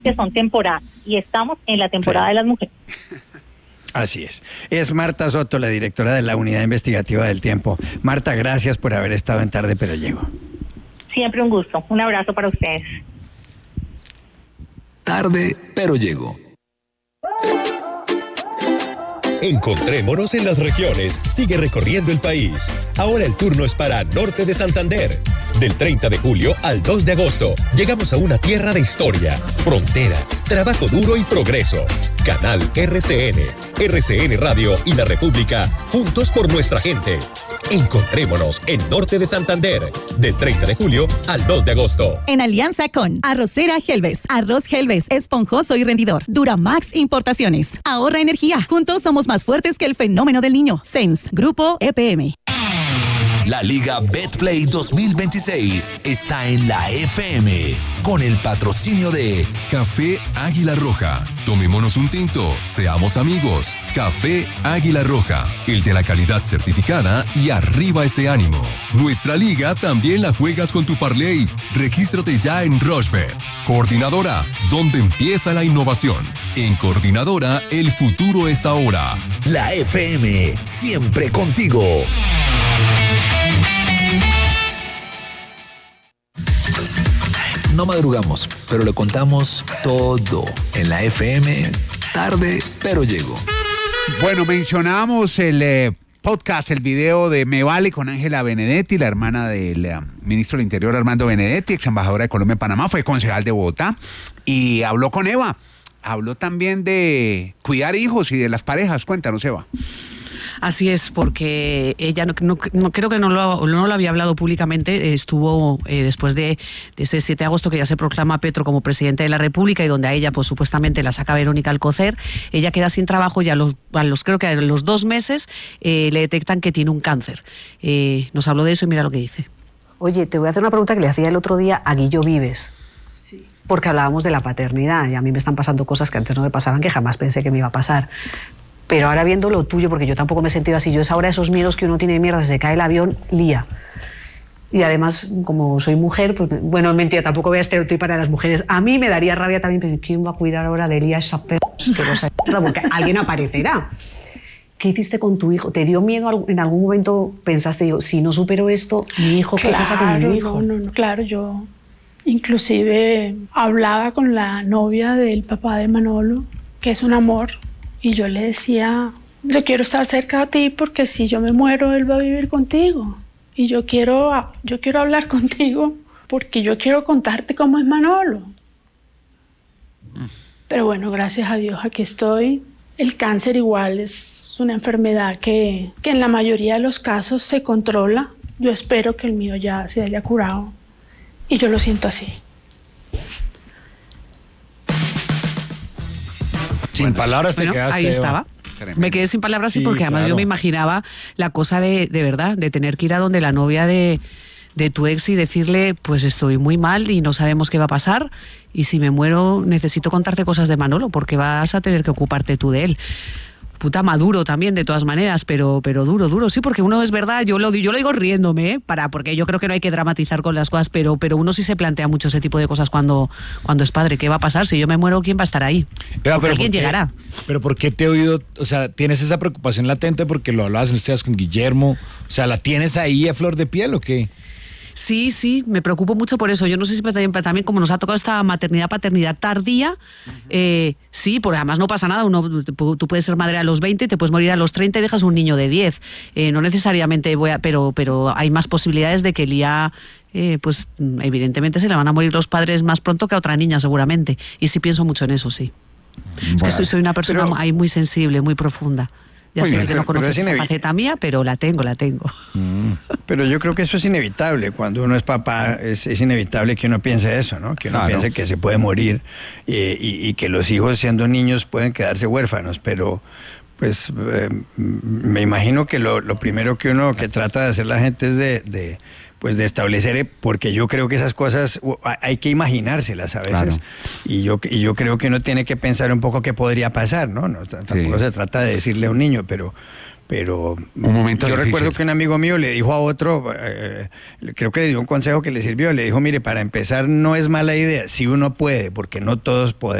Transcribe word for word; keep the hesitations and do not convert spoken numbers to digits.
que son temporadas y estamos en la temporada sí. de las mujeres. Así es. Es Marta Soto, la directora de la Unidad Investigativa del Tiempo. Marta, gracias por haber estado en Tarde Pero Llego. Siempre un gusto. Un abrazo para ustedes. Tarde Pero Llego. Encontrémonos en las regiones. Sigue recorriendo el país. Ahora el turno es para Norte de Santander. Del treinta de julio al dos de agosto, llegamos a una tierra de historia, frontera, trabajo duro y progreso. Canal R C N, R C N Radio y La República, juntos por nuestra gente. Encontrémonos en Norte de Santander, del treinta de julio al dos de agosto. En alianza con Arrocera Helves, arroz Helves, esponjoso y rendidor. Duramax Importaciones, ahorra energía. Juntos somos más fuertes que el fenómeno del niño. Sens, Grupo E P M. La Liga Betplay dos mil veintiséis está en la F M con el patrocinio de Café Águila Roja. Tomémonos un tinto, seamos amigos. Café Águila Roja, el de la calidad certificada y arriba ese ánimo. Nuestra liga también la juegas con tu parlay. Regístrate ya en Rushbet. Coordinadora, donde empieza la innovación. En Coordinadora, el futuro es ahora. La F M, siempre contigo. No madrugamos, pero le contamos todo en la F M. Tarde Pero Llego. Bueno, mencionábamos el eh, podcast, el video de Me Vale con Ángela Benedetti, la hermana del eh, ministro del Interior Armando Benedetti, ex embajadora de Colombia en Panamá, fue concejal de Bogotá y habló con Eva. Habló también de cuidar hijos y de las parejas. Cuéntanos, Eva. Así es, porque ella no, no, no creo que no lo, no lo había hablado públicamente. Estuvo eh, después de, de ese siete de agosto que ya se proclama Petro como presidente de la República y donde a ella pues supuestamente la saca Verónica Alcocer. Ella queda sin trabajo y a los, a los creo que a los dos meses eh, le detectan que tiene un cáncer. Eh, nos habló de eso y mira lo que dice. Oye, te voy a hacer una pregunta que le hacía el otro día a Guillo Vives. Sí. Porque hablábamos de la paternidad y a mí me están pasando cosas que antes no me pasaban, que jamás pensé que me iba a pasar. Pero ahora viendo lo tuyo, porque yo tampoco me he sentido así, yo es ahora esos miedos que uno tiene de mierda, se cae el avión, lía. Y además, como soy mujer, pues, bueno, mentira, tampoco voy a estereotipar a las mujeres. A mí me daría rabia también, pero ¿quién va a cuidar ahora de Lía esa p***? Porque alguien aparecerá. ¿Qué hiciste con tu hijo? ¿Te dio miedo en algún momento? Pensaste, digo, si no supero esto, mi hijo, ¿qué claro, pasa con mi hijo? No, no, no, claro, yo inclusive hablaba con la novia del papá de Manolo, que es un amor. Y yo le decía, yo quiero estar cerca de ti porque si yo me muero, él va a vivir contigo. Y yo quiero, yo quiero hablar contigo porque yo quiero contarte cómo es Manolo. Pero bueno, gracias a Dios, aquí estoy. El cáncer igual es una enfermedad que, que en la mayoría de los casos se controla. Yo espero que el mío ya se haya curado. Y yo lo siento así. Sin bueno, palabras te bueno, quedaste. Ahí estaba. Tremendo. Me quedé sin palabras, sí, sí porque claro. Además yo me imaginaba la cosa de, de verdad, de tener que ir a donde la novia de, de tu ex y decirle, pues estoy muy mal y no sabemos qué va a pasar y si me muero necesito contarte cosas de Manolo porque vas a tener que ocuparte tú de él. Puta maduro también, de todas maneras, pero, pero duro, duro, sí, porque uno es verdad, yo lo, yo lo digo riéndome, ¿eh? para, porque yo creo que no hay que dramatizar con las cosas, pero, pero uno sí se plantea mucho ese tipo de cosas cuando, cuando es padre. ¿Qué va a pasar? Si yo me muero, ¿quién va a estar ahí? Pero, pero alguien ¿por qué, llegará. Pero ¿por qué te he oído? O sea, ¿tienes esa preocupación latente porque lo hablabas en estos días con Guillermo? O sea, ¿la tienes ahí a flor de piel o qué? Sí, sí, me preocupo mucho por eso. Yo no sé si también, también como nos ha tocado esta maternidad, paternidad tardía, uh-huh. eh, sí, porque además no pasa nada. Uno, tú puedes ser madre a los veinte, te puedes morir a los treinta y dejas un niño de diez. Eh, no necesariamente voy a, pero, pero hay más posibilidades de que Lía, eh, pues evidentemente se le van a morir los padres más pronto que a otra niña seguramente. Y sí pienso mucho en eso, sí. Bueno, es que soy, soy una persona pero... ahí muy sensible, muy profunda. Ya sé que no conoces esa faceta mía, pero la tengo, la tengo. Mm. Pero yo creo que eso es inevitable. Cuando uno es papá, es, es inevitable que uno piense eso, ¿no? Que uno claro. piense que se puede morir eh, y, y que los hijos, siendo niños, pueden quedarse huérfanos. Pero, pues, eh, me imagino que lo, lo primero que uno que trata de hacer la gente es de... de pues de establecer, porque yo creo que esas cosas hay que imaginárselas a veces, claro. y yo y yo creo que uno tiene que pensar un poco qué podría pasar, ¿no? no tampoco sí. se trata de decirle a un niño, pero pero un momento yo difícil. recuerdo que un amigo mío le dijo a otro, eh, creo que le dio un consejo que le sirvió, le dijo, mire, para empezar no es mala idea, si uno puede, porque no todos podemos.